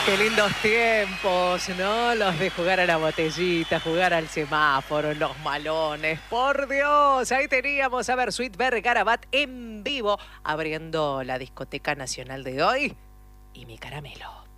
Qué lindos tiempos, ¿no? Los de jugar a la botellita, jugar al semáforo, los malones. Por Dios, ahí teníamos a Bersuit Vergarabat en vivo, abriendo la discoteca nacional de hoy. Y mi caramelo.